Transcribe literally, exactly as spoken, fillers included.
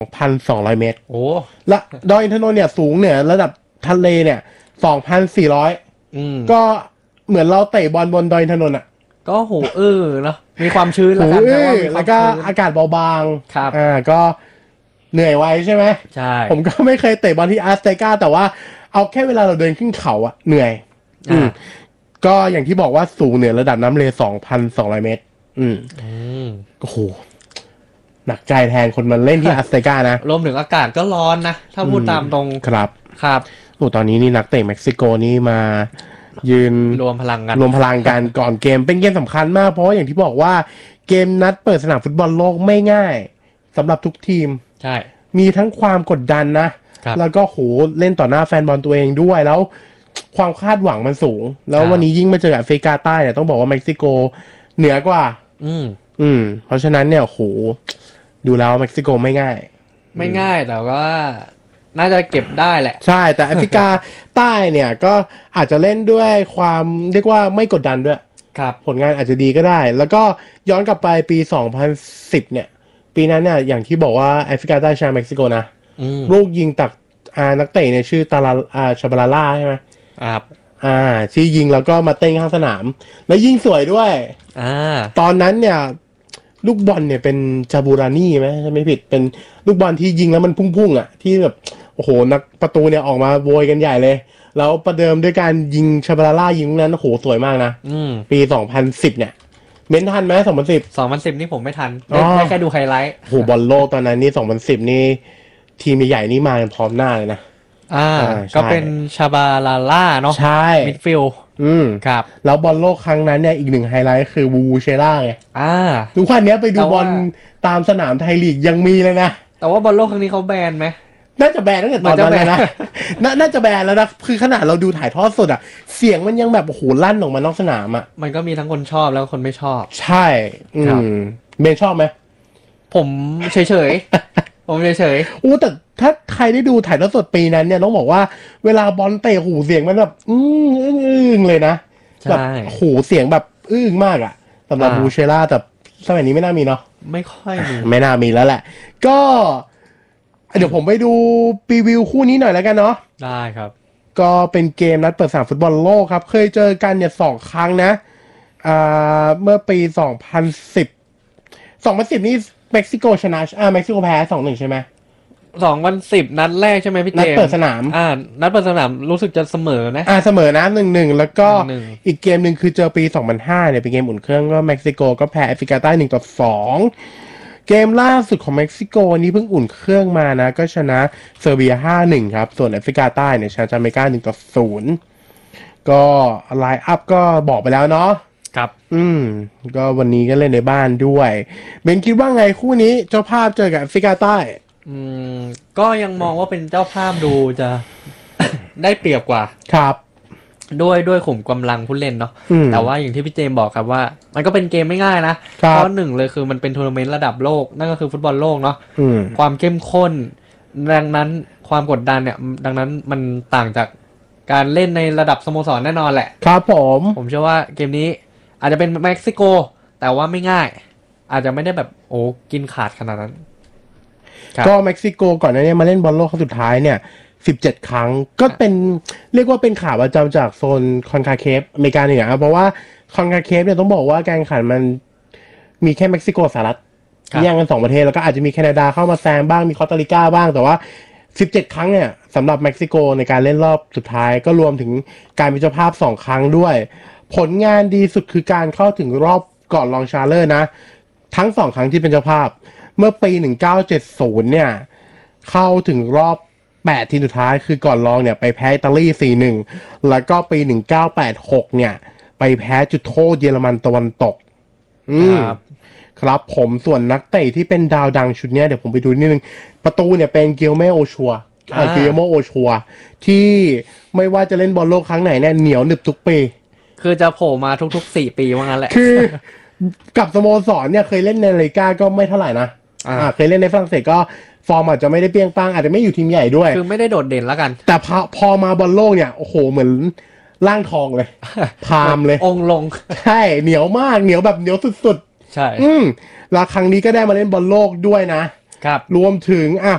พันสองร้อย เมตรโอ้และดอยอินทนนท์เนี่ยสูงเนี่ยระดับทะเลเนี่ย สองพันสี่ร้อยอืมก็เหมือนเราเตะบอลบนดอยอินทนนท์อ่ะก็หูอื้อเนาะมีความชื้นหูแล้วกันอื้อมีคแล้วามก็ชื้นอากาศเบาบางครับอ่าก็เหนื่อยไวใช่ไหมใช่ผมก็ไม่เคยเตะบอลที่อาร์เซกาแต่ว่าเอาแค่เวลาเราเดินขึ้นเขาอะเหนื่อยอืมก็อย่างที่บอกว่าสูงเหนือระดับน้ำทะเล สองพันสองร้อย เมตร อืมอืมโอ้โหหนักใจแทนคนมาเล่นที่อาร์เซกานะรวมถึงอากาศก็ร้อนนะถ้าพูดตามตรงครับครับโอ้ตอนนี้นี่นักเตะเม็กซิโกนี่มายืนรวมพลังกันรวมพลังกันก่อนเกมเป็นเกมสำคัญมากเพราะว่าอย่างที่บอกว่าเกมนัดเปิดสนามฟุตบอลโลกไม่ง่ายสำหรับทุกทีมใช่มีทั้งความกดดันนะครับแล้วก็โหเล่นต่อหน้าแฟนบอลตัวเองด้วยแล้วความคาดหวังมันสูง แล้ววันนี้ยิ่งมาเจอกับแอฟริกาใต้เนี่ยต้องบอกว่าเม็กซิโกเหนือกว่าอืมอืมเพราะฉะนั้นเนี่ยโหดูแล้วเม็กซิโกไม่ง่ายไม่ง่ายแต่ว่าน่าจะเก็บได้แหละใช่แต่แอฟริกาใต้เนี่ยก็อาจจะเล่นด้วยความเรียกว่าไม่กดดันด้วยครับผลงานอาจจะดีก็ได้ แล้วก็ย้อนกลับไปปีสองพันสิบเนี่ยปีนั้นเนี่ยอย่างที่บอกว่าแอฟริกาใต้ชนะเม็กซิโกนะอืมลูกยิงตักอานักเตะเนี่ยชื่อตาลาอาชาบาลาล่าใช่ไหมครับอ่าที่ยิงแล้วก็มาเต้นข้างสนาม แล้วยิงสวยด้วยอ่าตอนนั้นเนี่ยลูกบอลเนี่ยเป็นจาบูรานี่ไหมใช่ไม่ผิดเป็นลูกบอลที่ยิงแล้วมันพุ่งๆอ่ะที่แบบโอ้โหนักประตูเนี่ยออกมาโวยกันใหญ่เลย แล้วประเดิมด้วยการยิงชาบาลาล่ายิงลูกนั้นโอ้โหสวยมากนะอืมปีสองพันสิบเนี่ยเม้นทันไหมสองพันสิบสองพันสิบนี่ผมไม่ทันอ๋ได้อได้แค่ดูไฮไลท์โอ้โหบอลโลกตอนนั้นนี่สองพันสิบนี่ทีมใหญ่ๆนี่มากันพร้อมหน้าเลยนะอ่าอ่าใช่ก็เป็นชาบาลาล่าเนาะใช่มิดฟิลด์อืมครับแล้วบอลโลกครั้งนั้นเนี่ยอีกหนึ่งไฮไลท์คือวูวูเชล่าไงอ่าทุกวันนี้ไปดูแต่ว่าบอลตามสนามไทยลีกยังมีเลยนะแต่ว่าบอลโลกครั้งนี้เขาแบนไหมน่าจะแบนตั้งแต่ตอนนั้นเลยนะมันจะแบนน่าน่าจะแบนแล้วนะ คือขนาดเราดูถ่ายทอดสดอ่ะ เสียงมันยังแบบโอ้โหลั่นออกมานอกสนามอ่ะมันก็มีทั้งคนชอบแล้วคนไม่ชอบใช่ อืครับมเบนชอบไหมผมเฉยๆ ผมเฉยอู้แต่ถ้าใครได้ดูถ่ายทอดสดปีนั้นเนี่ยต้องบอกว่าเวลาบอลเตะหูเสียงมันแบบอื้ออื้ออื้อเลยนะๆแบบใช่หูเสียงแบบอื้อมากอ่ะสำหรับอ่าบูเชล่าแต่สมัยนี้ไม่น่ามีเนาะไม่ค่อยมีไม่น่ามีแล้วแหละ ก็เดี๋ยวผมไปดูรีวิวคู่นี้หน่อยแล้วกันเนาะได้ครับก็เป็นเกมนัดเปิดสนามฟุตบอลโลกครับ เคยเจอกันเนี่ยสองครั้งนะอ่าเมื่อปีสองพันสิบ สองพันสิบนี่เม็กซิโกชนะอ่าเม็กซิโกแพ้ สองหนึ่ง ใช่ไหมสองพันสิบนัดแรกใช่ไหมพี่เจมนัดส์เปิดสนามอ่า นัดเปิดสนามรู้สึกจะเสมอนะอ่าเสมอนะหนึ่งหนึ่งแล้วก็หนึ่งอีกเกมหนึ่งคือเจอปีสองพันห้าเนี่ยเป็นเกมอุ่นเครื่องก็เม็กซิโกก็แพ้แอฟริกาใต้หนึ่งต่อสองเกมล่าสุดของเม็กซิโกนี้เพิ่งอุ่นเครื่องมานะ ก็ชนะเซอร์เบีย ห้าหนึ่ง ครับ ส่วนแอฟริกาใต้เนี่ยชนะจาเมกาหนึ่งต่อศูนย์ก็ไลน์อัพก็บอกไปแล้วเนาะครับอืม ก็วันนี้ก็เล่นในบ้านด้วยเบนคิดว่าไงคู่นี้เจ้าภาพเจอกับแอฟริกาใต้อืม ก็ยังมองว่าเป็นเจ้าภาพดูจะ ได้เปรียบกว่าครับด้วยด้วยขุมกำลังผู้เล่นเนาะอืมแต่ว่าอย่างที่พี่เจมส์บอกครับว่า มันก็เป็นเกมไม่ง่ายนะครัเพบราะหนึ่งเลยคือมันเป็นทัวร์นาเมนต์ระดับโลก นั่นก็คือฟุตบอลโลกเนาะอืมความเข้มข้น ดังนั้นความกดดันเนี่ย ดังนั้นมันต่างจากการเล่นในระดับสโมสรแน่นอนแหละครับผมผมเชื่อว่าเกมนี้อาจจะเป็นเม็กซิโก แต่ว่าไม่ง่าย อาจจะไม่ได้แบบโอ้กินขาดขนาดนั้น ครับก็เม็กซิโกก่อนหน้านี้มาเล่นบอลโลกครั้งสุดท้ายเนี่ยสิบเจ็ดครั้งก็เป็นเรียกว่าเป็นขาประจำจากโซนคอนคาเคฟอเมริกาเหนือเพราะว่าคอนคาเคฟเนี่ยต้องบอกว่าการแข่งขันมันมีแค่เม็กซิโกสหรัฐครับแย่งกันสองประเทศแล้วก็อาจจะมีแคนาดาเข้ามาแซงบ้างมีคอสตาริกาบ้างแต่ว่าสิบเจ็ดครั้งเนี่ยสำหรับเม็กซิโกในการเล่นรอบสุดท้ายก็รวมถึงการเป็นเจ้าภาพสองครั้งด้วย ผลงานดีสุดคือการเข้าถึงรอบก่อนรองชาเลอร์นะ ทั้งสองครั้งที่เป็นเจ้าภาพ เมื่อปีหนึ่งเก้าเจ็ดศูนย์เนี่ยเข้าถึงรอบแปดทีมสุดท้ายคือก่อนรองเนี่ยไปแพ้อิตาลี สี่หนึ่ง แล้วก็ปีหนึ่งเก้าแปดหกเนี่ยไปแพ้จุดโทษเยอรมันตะวันตก อืมครับครับผมส่วนนักเตะที่เป็นดาวดังชุดเนี้ยเดี๋ยวผมไปดูนิดนึง ประตูเนี่ยเป็นเกิลเมโอชัวอ่าเกิลเมโอชัวที่ไม่ว่าจะเล่นบอลโลกครั้งไหนเนี่ยเหนียวหนึบทุกปีคือจะโผล่มาทุกๆสี่ปีว่างั้นแหละคือกับสโมสรเนี่ยเคยเล่นในลาลิก้าก็ไม่เท่าไหร่นะอ่าอ่าเคยเล่นในฝรั่งเศสก็ฟอร์มอาจจะไม่ได้เปรี้ยงป้างอาจจะไม่อยู่ทีมใหญ่ด้วยคือไม่ได้โดดเด่นแล้วกันแต่พอพอมาบอลโลกเนี่ยโอ้โหเหมือนร่างทองเลย พามเลยองค์ลงใช่เหนียวมากเหนียวแบบเหนียวสุดใช่ๆอืมแล้วครั้งนี้ก็ได้มาเล่นบอลโลกด้วยนะครับรวมถึงอ่ะ